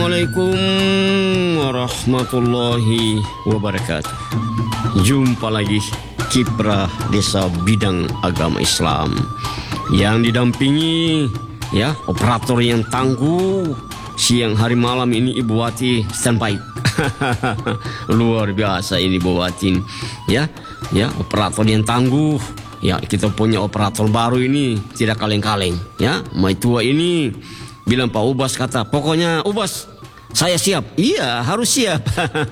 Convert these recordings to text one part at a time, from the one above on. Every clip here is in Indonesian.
Assalamualaikum warahmatullahi wabarakatuh. Jumpa lagi Kiprah Desa Bidang Agama Islam yang didampingi operator yang tangguh. Siang hari malam ini Ibu Wati standby. Luar biasa ini Ibu Wati. Operator yang tangguh. Kita punya operator baru ini tidak kaleng-kaleng. Mai tua ini bilang Pak Ubas, kata pokoknya Ubas saya siap. Iya, harus siap.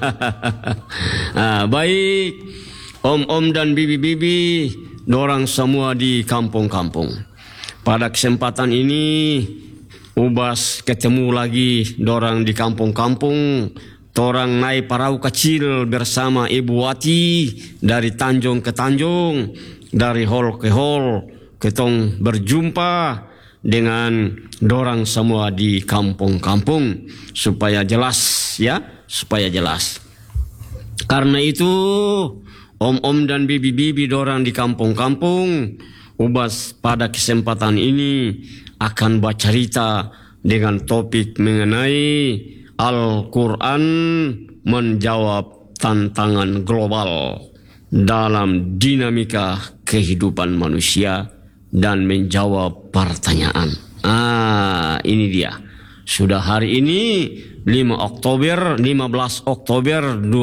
Baik om-om dan bibi-bibi, dorang semua di kampung-kampung. Pada kesempatan ini Ubas ketemu lagi dorang di kampung-kampung. Torang naik perahu kecil bersama Ibu Wati dari Tanjung ke Tanjung, dari hall ke hall. Ketong berjumpa dengan dorang semua di kampung-kampung supaya jelas supaya jelas. Karena itu om-om dan bibi-bibi dorang di kampung-kampung, Ubas pada kesempatan ini akan bercerita dengan topik mengenai Al-Quran menjawab tantangan global dalam dinamika kehidupan manusia dan menjawab pertanyaan. Ini dia. Sudah hari ini 15 Oktober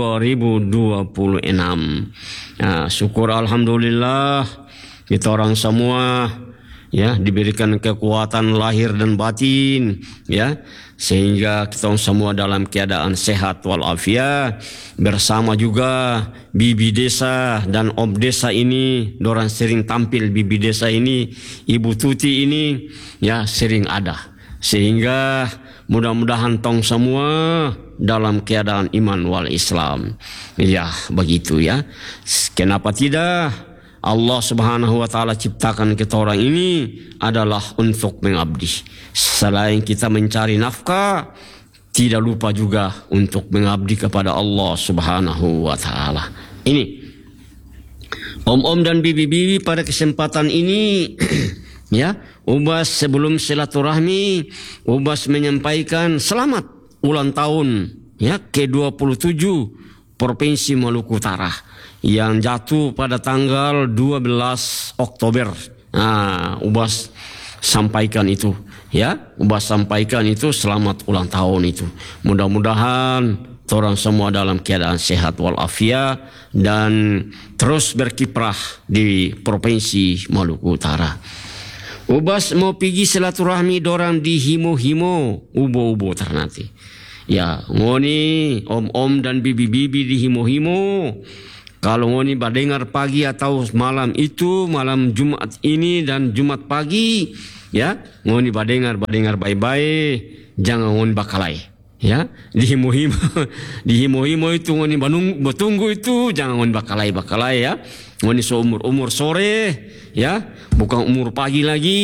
2026. Syukur alhamdulillah kita orang semua diberikan kekuatan lahir dan batin, sehingga kita semua dalam keadaan sehat walafiat. Bersama juga bibi desa dan om desa ini, dorang sering tampil. Bibi desa ini, Ibu Tuti ini sering ada, sehingga mudah-mudahan tong semua dalam keadaan iman wal Islam. Begitu Kenapa tidak? Allah Subhanahu wa Ta'ala ciptakan kita orang ini adalah untuk mengabdi. Selain kita mencari nafkah, tidak lupa juga untuk mengabdi kepada Allah Subhanahu wa Ta'ala. Ini om-om dan bibi-bibi, pada kesempatan ini Ubas sebelum silaturahmi, Ubas menyampaikan selamat ulang tahun ke-27 Provinsi Maluku Utara yang jatuh pada tanggal 12 Oktober. Ubas sampaikan itu Ubas sampaikan itu selamat ulang tahun itu. Mudah-mudahan orang semua dalam keadaan sehat walafiat dan terus berkiprah di Provinsi Maluku Utara. Ubas mau pergi silaturahmi dorang di Himo-Himo, Ubo-Ubo Ternate. Ngoni om-om dan bibi-bibi di Himo-Himo, kalau ngoni badengar pagi atau malam itu, malam Jumat ini dan Jumat pagi, ngoni badengar baik-baik, jangan ngoni bakalai. Di Himo-Himo, di Himo-Himo itu ngoni bertunggu itu, jangan ngoni bakalai. Ngoni seumur sore, bukan umur pagi lagi,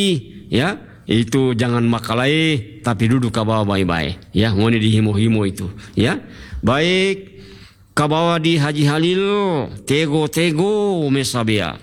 itu jangan makalai, tapi duduk ke bawah baik-baik. Ngoni di Himo-Himo itu. Baik, ke bawah di Haji Halil, tego mesabia,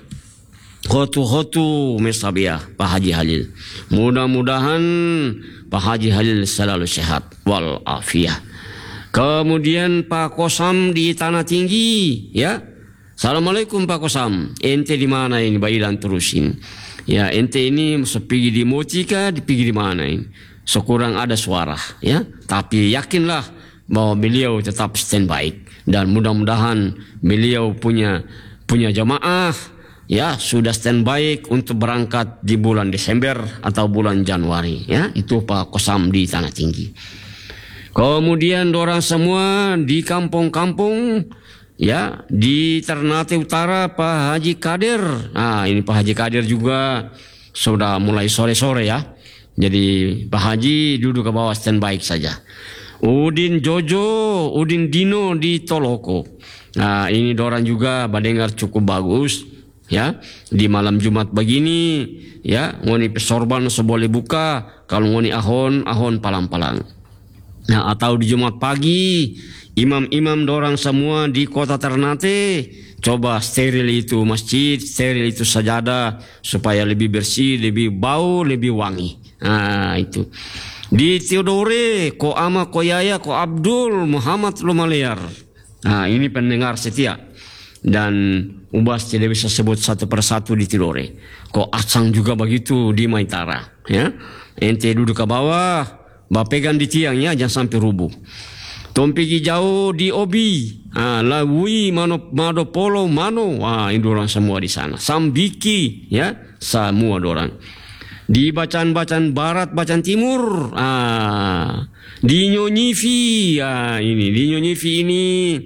hotu mesabia, Pak Haji Halil. Mudah-mudahan Pak Haji Halil selalu sehat walafiat. Kemudian Pak Kosam di Tanah Tinggi, Assalamualaikum Pak Kosam. Ente di mana ini? Bailan terusin. Ente ini pergi di Motika, pergi di mana ini? Sekurang ada suara, Tapi yakinlah bahwa beliau tetap standby dan mudah-mudahan beliau punya jamaah sudah standby untuk berangkat di bulan Desember atau bulan Januari. Itu Pak Kosam di Tanah Tinggi. Kemudian dorang semua di kampung-kampung, di Ternate Utara Pak Haji Kadir. Ini Pak Haji Kadir juga sudah mulai sore-sore Jadi Pak Haji duduk ke bawah standby saja. Udin Jojo, Udin Dino di Toloko. Ini dorang juga badengar cukup bagus. Di malam Jumat begini, ngoni pesorban seboleh buka, kalau ngoni ahon palang-palang. Atau di Jumat pagi, imam-imam dorang semua di kota Ternate, coba steril itu masjid, steril itu sajadah, supaya lebih bersih, lebih bau, lebih wangi. Itu. Di Tidore, ko ama, ko yaya, ko Abdul Muhammad Lumaliar. Nah, ini pendengar setia. Dan Ubas tidak bisa sebut satu persatu di Tidore. Ko Asang juga begitu di Maitara. Ya, ente duduk ke bawah, bapegan di tiangnya, jangan sampai rubuh. Tompigi jauh di Obi, Lawui, Mado Polo, Mano, ini orang semua di sana. Sambiki, ya, semua orang. Di bacaan-bacaan barat, bacaan timur, di Nyonyifi, di Nyonyifi ini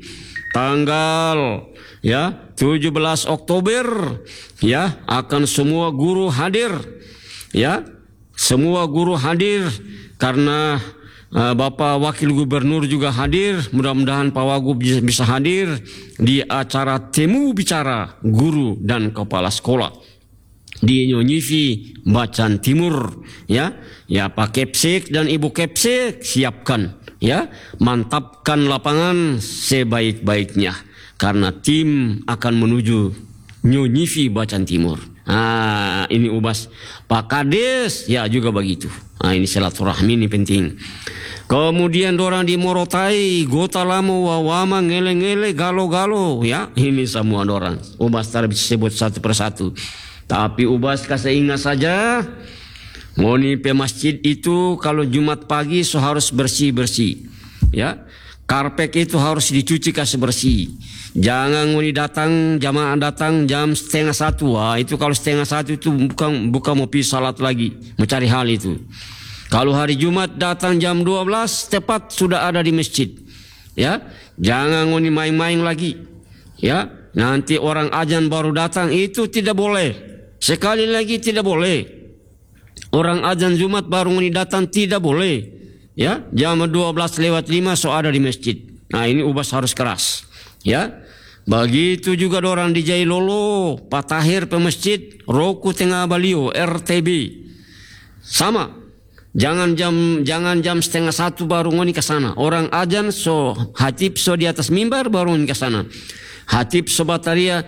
tanggal, ya, 17 Oktober, ya, akan semua guru hadir, ya, semua guru hadir karena Bapak Wakil Gubernur juga hadir. Mudah-mudahan Pak Wagub bisa hadir di acara temu bicara guru dan kepala sekolah di Nyonyifi Bacaan Timur, ya. Ya, Pak Kepsek dan Ibu Kepsek siapkan, ya, mantapkan lapangan sebaik-baiknya karena tim akan menuju Nyonyifi Bacaan Timur. Ini Ubas. Pak Kades ya juga begitu. Ini silaturahmi, ini penting. Kemudian orang di Morotai, Gota Lamo, Wawama, Ngele-ngele, Galo-galo, ya, ini semua orang. Ubas tak bisa sebut satu persatu. Tapi Ubas kasih ingat saja, ngoni pe masjid itu kalau Jumat pagi harus bersih-bersih, ya. Karpet itu harus dicuci kasih bersih. Jangan ngoni datang, jamaah datang jam 12:30. Itu kalau 12:30 itu bukan mau pergi salat lagi, mencari hal itu. Kalau hari Jumat datang jam 12 tepat sudah ada di masjid. Ya, jangan ngoni main-main lagi. Ya, nanti orang azan baru datang itu tidak boleh. Sekali lagi tidak boleh. Orang azan Jumat baru ngoni datang tidak boleh. Ya, jam 12:05 ada di masjid. Nah, ini Ubas harus keras. Ya. Begitu juga orang di Jailolo, Pak Tahir pemasjid, Roku Tengah Balio, RTB. Sama. Jangan jam 12:30 baru ngoni ke sana. Orang azan hatib di atas mimbar baru ngoni ke sana. Hatib bataria,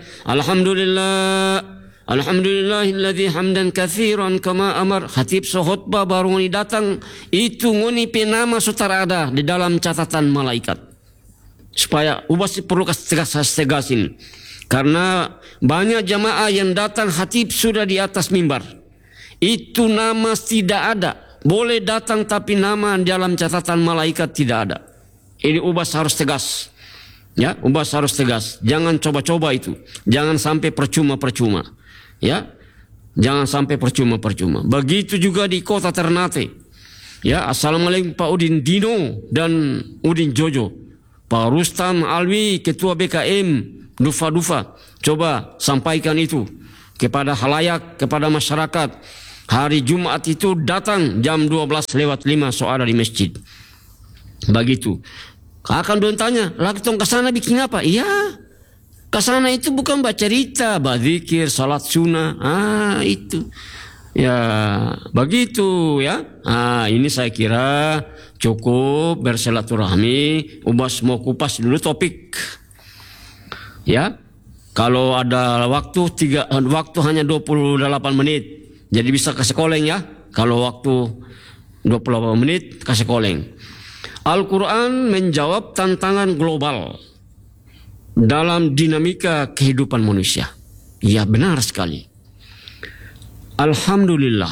Alhamdulillahilladzi hamdan katsiran kama amar. Hatib khutbah baru ngoni datang. Itu ngoni penama sutara ada di dalam catatan malaikat. Supaya Ubas perlu tegasin. Karena banyak jamaah yang datang hatib sudah di atas mimbar. Itu nama tidak ada. Boleh datang tapi nama dalam catatan malaikat tidak ada. Ini Ubas harus tegas. Ya, Ubas harus tegas. Jangan coba-coba itu. Jangan sampai percuma-percuma. Ya, jangan sampai percuma-percuma. Begitu juga di kota Ternate. Ya, assalamualaikum Pak Udin Dino dan Udin Jojo. Pak Rustam Alwi, Ketua BKM Dufa. Coba sampaikan itu kepada halayak, kepada masyarakat. Hari Jumat itu datang jam 12:05 ada di masjid. Begitu. Akan don tanya, lagi tong ke sana bikin apa? Iya. Ke sana itu bukan baca cerita, berzikir, salat sunnah. Itu. Ya, begitu ya. Ini saya kira cukup bersilaturahmi. Ubas mau kupas dulu topik. Ya. Kalau ada waktu hanya 28 menit. Jadi bisa kasih koleng ya. Kalau waktu 28 menit kasih koleng. Al-Quran menjawab tantangan global dalam dinamika kehidupan manusia. Ya, benar sekali. Alhamdulillah.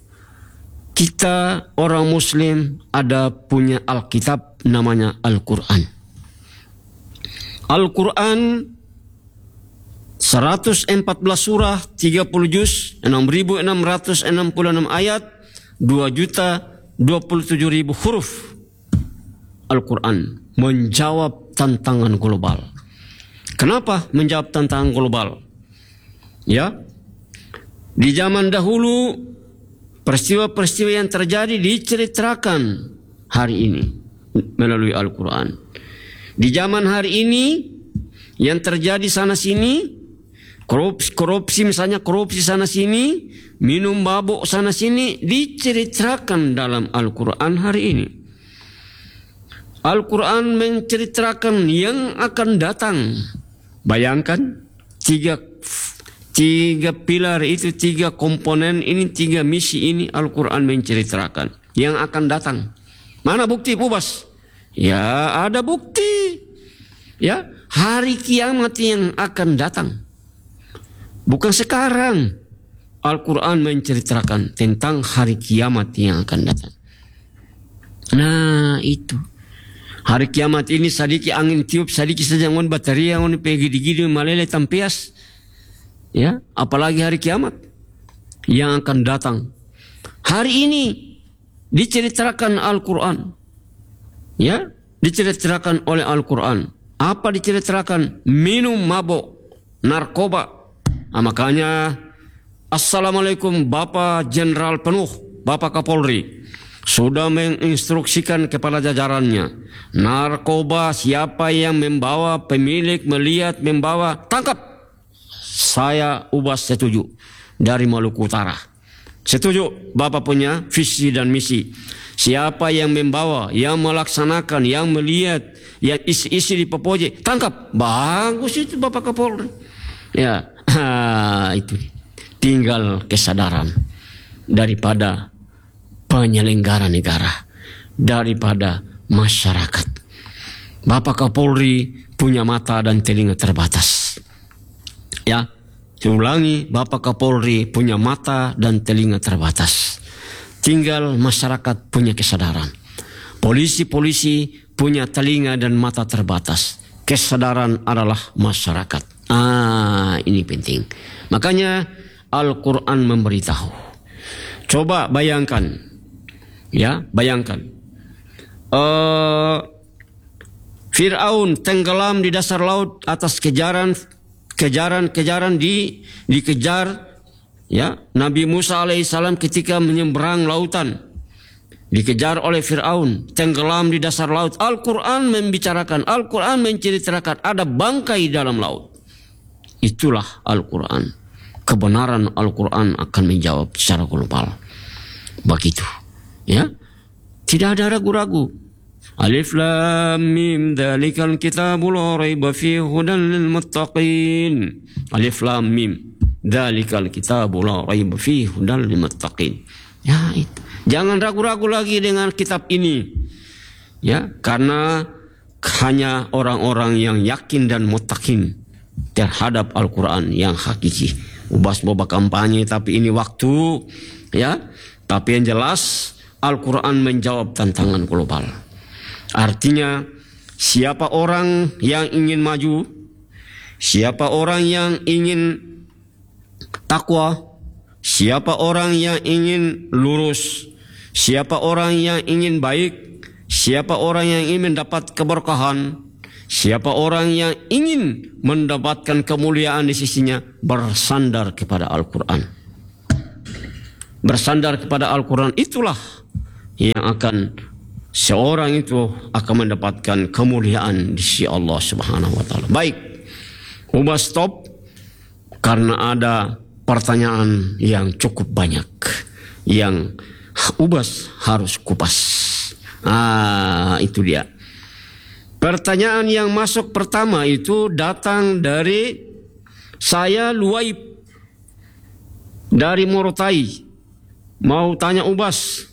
Kita orang Muslim ada punya Alkitab namanya Al-Quran. Al-Quran 114 surah, 30 juz, 6.666 ayat, 2.027.000 huruf. Al-Quran menjawab tantangan global. Kenapa menjawab tantangan global? Ya, di zaman dahulu peristiwa-peristiwa yang terjadi diceritakan hari ini melalui Al-Quran. Di zaman hari ini yang terjadi sana sini, korupsi misalnya, korupsi sana sini, minum mabuk sana sini, diceritakan dalam Al-Quran hari ini. Al-Quran menceritakan yang akan datang. Bayangkan tiga pilar itu, tiga komponen ini, tiga misi ini Al-Quran menceritakan. yang akan datang. Mana bukti, Bubas? Ya, ada bukti. Ya, hari kiamat yang akan datang. Bukan sekarang. Al-Quran menceritakan tentang hari kiamat yang akan datang. Nah, itu. Hari kiamat ini sadiki angin tiup, sadiki saja ngon bateria, ngon pegidi-gidi, malele tampias. Ya, apalagi hari kiamat yang akan datang. Hari ini diceritakan Al-Quran. Ya, diceritakan oleh Al-Quran. Apa diceritakan? Minum mabuk, narkoba. Nah, makanya Assalamualaikum Bapak Jenderal Penuh, Bapak Kapolri sudah menginstruksikan kepada jajarannya. Narkoba siapa yang membawa, pemilik melihat membawa, tangkap. Saya Ubas setuju dari Maluku Utara. Setuju Bapak punya visi dan misi. Siapa yang membawa, yang melaksanakan, yang melihat, yang isi-isi di Pepoje, tangkap. Bagus itu Bapak Kapolri. Ya, itu. Tinggal kesadaran daripada penyelenggara negara, daripada masyarakat. Bapak Kapolri punya mata dan telinga terbatas. Ya, saya ulangi, Bapak Kapolri punya mata dan telinga terbatas. Tinggal masyarakat punya kesadaran. Polisi-polisi punya telinga dan mata terbatas. Kesadaran adalah masyarakat. Ini penting. Makanya Al-Quran memberitahu. Coba bayangkan. Ya, bayangkan. Fir'aun tenggelam di dasar laut atas kejaran dikejar ya Nabi Musa alaihissalam ketika menyeberang lautan. Dikejar oleh Fir'aun, tenggelam di dasar laut. Al-Quran membicarakan, Al-Quran menceritakan ada bangkai dalam laut. Itulah Al-Quran. Kebenaran Al-Quran akan menjawab secara global. Begitu. Ya. Tidak ada ragu-ragu. Alif Lam Mim dzalikal kitabul la raiba fihi hudan lil muttaqin. Alif Lam Mim dzalikal kitabul la raiba fihi hudan lil muttaqin. Ya, itu. Jangan ragu-ragu lagi dengan kitab ini. Ya, karena hanya orang-orang yang yakin dan muttaqin terhadap Al-Quran yang hakiki. Ubas boba kampanye, tapi ini waktu, ya. Tapi yang jelas Al-Quran menjawab tantangan global. Artinya siapa orang yang ingin maju, siapa orang yang ingin takwa, siapa orang yang ingin lurus, siapa orang yang ingin baik, siapa orang yang ingin mendapat keberkahan, siapa orang yang ingin mendapatkan kemuliaan di sisinya, bersandar kepada Al-Quran. Bersandar kepada Al-Quran itulah yang akan seorang itu akan mendapatkan kemuliaan di sisi Allah Subhanahu wa taala. Baik. Ubas stop karena ada pertanyaan yang cukup banyak yang Ubas harus kupas. Itu dia. Pertanyaan yang masuk pertama itu datang dari saya Luaib dari Morotai. Mau tanya Ubas.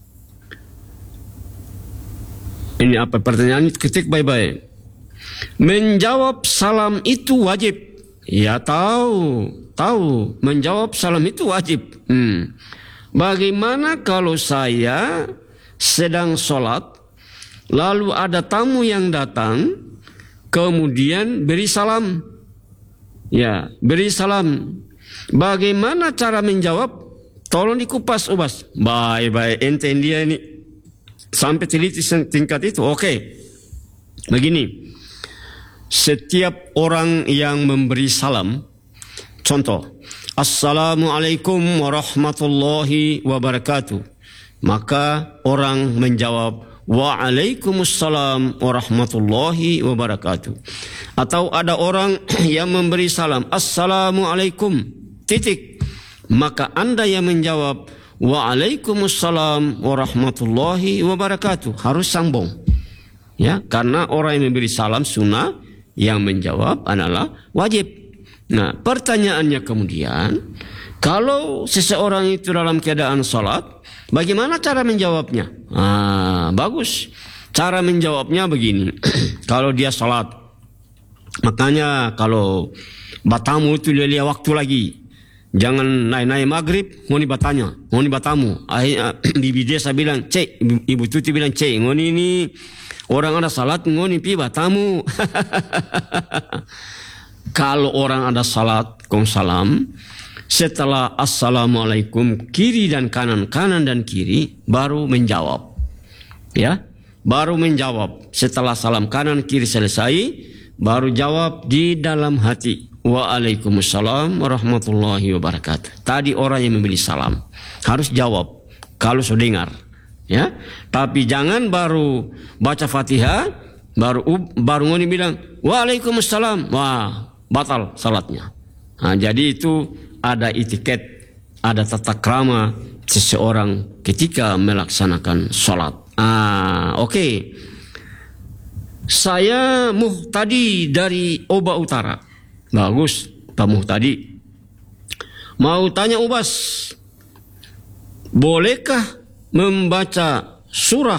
Ini apa pertanyaan? Ketik baik-baik. Menjawab salam itu wajib. Ya tahu. Menjawab salam itu wajib. Bagaimana kalau saya sedang sholat, lalu ada tamu yang datang, kemudian beri salam. Ya, beri salam. Bagaimana cara menjawab? Tolong dikupas Ubas. Baik-baik, ente dia ini sampai teliti tingkat itu. Oke. Begini. Setiap orang yang memberi salam, contoh, Assalamualaikum warahmatullahi wabarakatuh. Maka orang menjawab, Waalaikumsalam warahmatullahi wabarakatuh. Atau ada orang yang memberi salam, Assalamualaikum, titik. Maka Anda yang menjawab, Waalaikumsalam warahmatullahi wabarakatuh. Harus sambung. Ya, karena orang yang memberi salam sunnah, yang menjawab adalah wajib. Nah, pertanyaannya kemudian, kalau seseorang itu dalam keadaan salat, Bagaimana cara menjawabnya? Bagus. Cara menjawabnya begini. Kalau dia sholat, makanya kalau batamu itu dia waktu lagi. Jangan naik-naik maghrib, ngoni batanya, ngoni batamu. Bibi desa bilang, cek, ibu Tuti bilang, cek, ngoni ini orang ada salat, ngoni pi batamu. Kalau orang ada salat, kong salam, setelah assalamualaikum, kiri dan kanan, kanan dan kiri, baru menjawab. Ya, baru menjawab. Setelah salam kanan kiri selesai, baru jawab di dalam hati. Waalaikumsalam warahmatullahi wabarakatuh. Tadi orang yang memberi salam harus jawab kalau sudah dengar, ya. Tapi jangan baru baca Fatihah baru ngoni bilang waalaikumsalam, wah batal salatnya. Jadi itu ada etiket, ada tata krama seseorang ketika melaksanakan salat. Oke. Saya Muhtadi dari Oba Utara. Bagus, Pak Muhtadi. Mau tanya Ubas, bolehkah membaca surah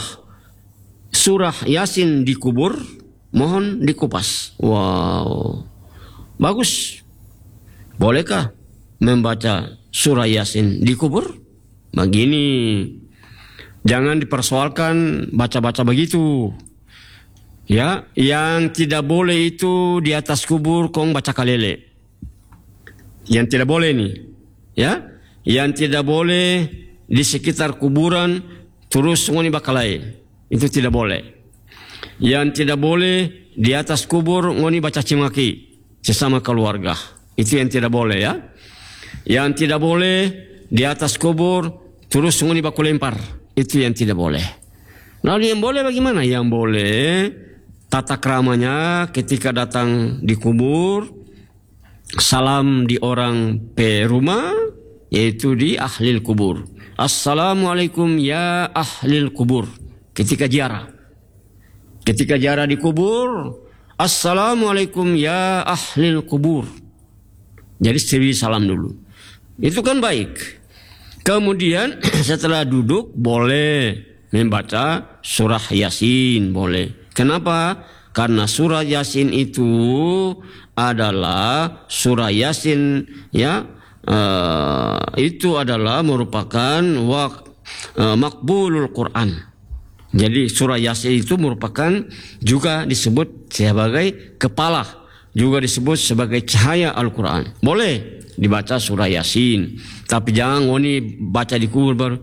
Yasin di kubur? Mohon dikupas. Wow, bagus. Bolehkah membaca surah Yasin di kubur? Begini, jangan dipersoalkan baca-baca begitu. Ya, yang tidak boleh itu di atas kubur kong baca kalele. Yang tidak boleh nih, ya. Yang tidak boleh di sekitar kuburan terus ngoni bakalai. Itu tidak boleh. Yang tidak boleh di atas kubur ngoni baca cimaki sesama keluarga. Itu yang tidak boleh, ya. Yang tidak boleh di atas kubur terus ngoni baku lempar. Itu yang tidak boleh. Lalu yang boleh bagaimana? Yang boleh tata kramanya ketika datang di kubur, salam di orang rumah, yaitu di ahlil kubur. Assalamualaikum ya ahlil kubur. Ketika ziarah di kubur, assalamualaikum ya ahlil kubur. Jadi seri salam dulu. Itu kan baik. Kemudian setelah duduk boleh membaca surah Yasin, boleh. Kenapa? Karena surah Yasin itu adalah surah Yasin, ya, itu adalah merupakan makbulul Quran. Jadi surah Yasin itu merupakan juga disebut sebagai kepala, juga disebut sebagai cahaya Al-Quran. Boleh dibaca surah Yasin, tapi jangan ngoni baca di kubur baru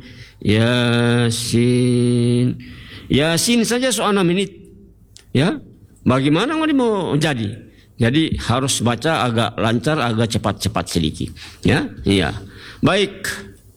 Yasin saja soal 6 menit. Ya, bagaimana ngoni mau jadi? Jadi harus baca agak lancar, agak cepat-cepat sedikit. Ya, iya. Baik.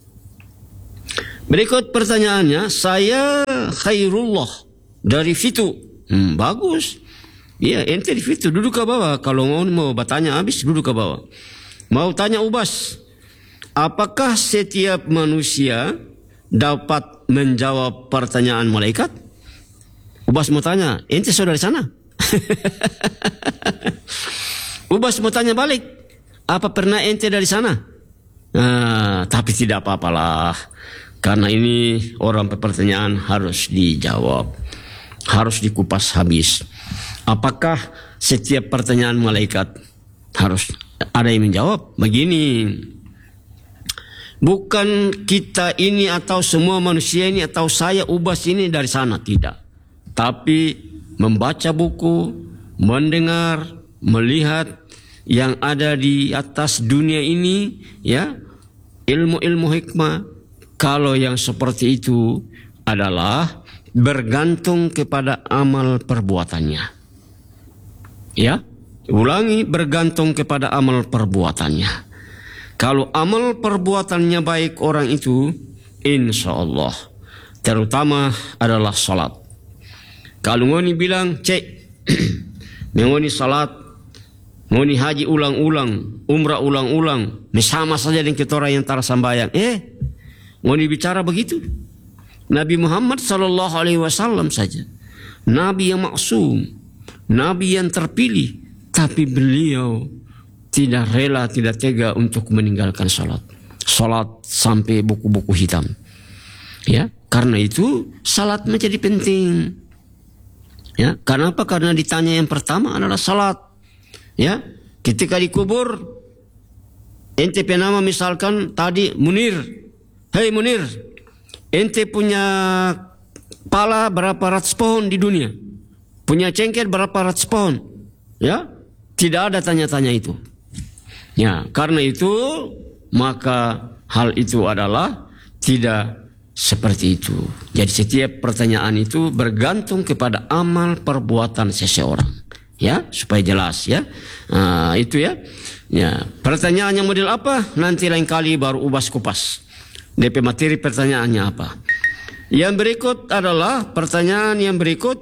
Berikut pertanyaannya, saya Khairullah dari Fitu. Bagus. Iya, ente di Fitu, duduk ke bawah. Kalau ngoni mau bertanya habis, duduk ke bawah. Mau tanya Ubas, apakah setiap manusia dapat menjawab pertanyaan malaikat? Ubas mau tanya, ente sudah dari sana? Ubas mau tanya balik, apa pernah ente dari sana? Tapi tidak apa-apalah, karena ini orang pertanyaan harus dijawab, harus dikupas habis. Apakah setiap pertanyaan malaikat harus ada yang menjawab? Begini, bukan kita ini atau semua manusia ini atau saya Ubas ini dari sana, tidak. Tapi membaca buku, mendengar, melihat yang ada di atas dunia ini, ya, ilmu-ilmu hikmah. Kalau yang seperti itu adalah bergantung kepada amal perbuatannya. Ya, ulangi, bergantung kepada amal perbuatannya. Kalau amal perbuatannya baik orang itu, insya Allah, terutama adalah salat. Kalau ngoni bilang, cek, ngoni salat, ngoni haji ulang-ulang, umrah ulang-ulang, sama saja dengan kita orang yang tara sambayang. Ngoni bicara begitu. Nabi Muhammad SAW saja, Nabi yang maksum, Nabi yang terpilih, tapi beliau tidak rela, tidak tega untuk meninggalkan salat. Salat sampai buku-buku hitam. Ya, karena itu salat menjadi penting. Ya, karena apa? Karena ditanya yang pertama adalah salat. Ya, ketika dikubur, ente penama misalkan tadi Munir, hei Munir, ente punya pala berapa ratus pohon di dunia, punya cengkeh berapa ratus pohon, ya, tidak ada tanya-tanya itu. Ya, karena itu maka hal itu adalah tidak seperti itu. Jadi setiap pertanyaan itu bergantung kepada amal perbuatan seseorang, ya, supaya jelas ya. Itu ya. Ya, pertanyaannya model apa? Nanti lain kali baru ubas kupas. DP materi pertanyaannya apa? Yang berikut adalah pertanyaan yang berikut.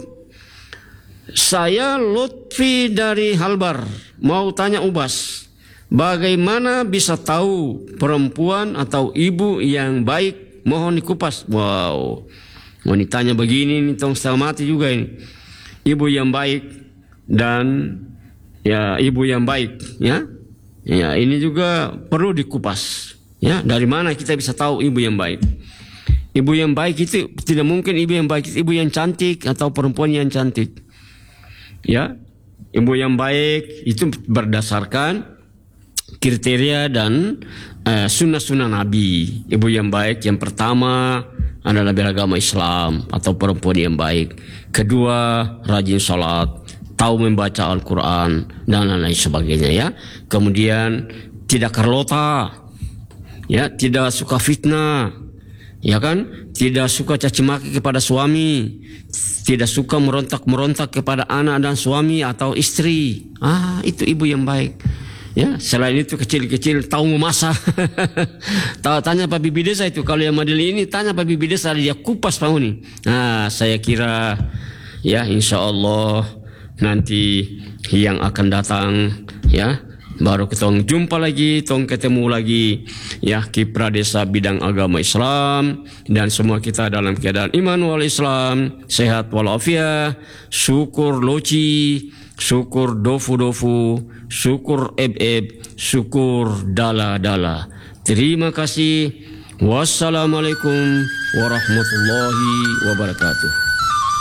Saya Lutfi dari Halbar mau tanya ubas. Bagaimana bisa tahu perempuan atau ibu yang baik? Mohon dikupas. Wow, mau ditanya begini nih, tong setengah mati juga ini. Ibu yang baik dan ya ibu yang baik, ya. Ya, ini juga perlu dikupas. Ya, dari mana kita bisa tahu ibu yang baik? Ibu yang baik itu tidak mungkin ibu yang baik itu ibu yang cantik atau perempuan yang cantik. Ya, ibu yang baik itu berdasarkan kriteria dan sunnah-sunnah Nabi. Ibu yang baik yang pertama adalah beragama Islam atau perempuan yang baik. Kedua, rajin sholat, tahu membaca Al-Quran dan lain-lain sebagainya, ya. Kemudian tidak karlota, ya, tidak suka fitnah, ya kan, tidak suka caci maki kepada suami, tidak suka merontak-merontak kepada anak dan suami atau istri. Itu ibu yang baik. Ya, selain itu kecil-kecil tahu memasak. Tanya Pak Bibi Desa itu, kalau yang model ini tanya Pak Bibi Desa, dia kupas Pak Uni. Saya kira ya insya Allah nanti yang akan datang, ya, baru kita jumpa lagi, ketemu lagi, ya, Kiprah Desa bidang agama Islam, dan semua kita dalam keadaan iman wal Islam, sehat walafiat, syukur loci, syukur dofu-dofu, syukur eb-eb, syukur dala-dala. Terima kasih. Wassalamualaikum warahmatullahi wabarakatuh.